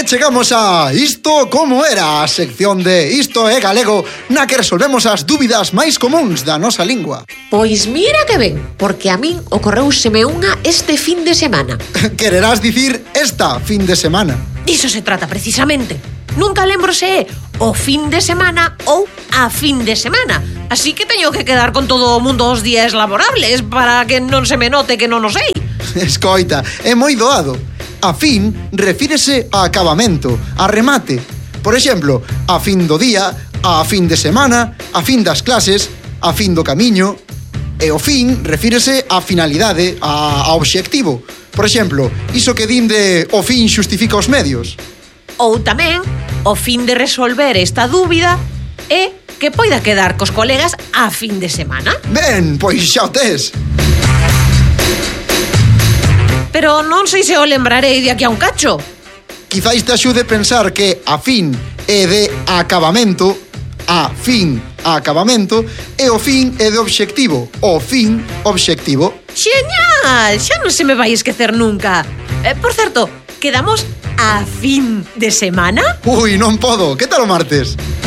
chegamos a Isto Como Era, a sección de Isto é Galego, na que resolvemos as dúbidas máis comúns da nosa lingua. Pois mira que ben, porque a min ocorreuseme unha este fin de semana. Quererás dicir esta fin de semana. Diso se trata precisamente. Nunca lembro se é o fin de semana ou a fin de semana. Así que teño que quedar con todo o mundo os días laborables para que non se me note que non o sei. Escoita, é moi doado. A fin refírese a acabamento, a remate. Por exemplo, a fin do día, a fin de semana, a fin das clases, a fin do camiño. E o fin refírese a finalidade, a obxectivo. Por exemplo, iso que din de o fin xustifica os medios. Ou tamén, o fin de resolver esta dúbida é que poida quedar cos colegas a fin de semana. Ben, pois xa o tes. Pero non sei se o lembrarei de aquí a un cacho. Quizáis te axude pensar que a fin é de acabamento, a fin a acabamento, e o fin é de obxectivo, o fin obxectivo. Xeñal, xa non se me vai esquecer nunca. Por certo, quedamos a fin de semana? Ui, non podo, que tal o martes?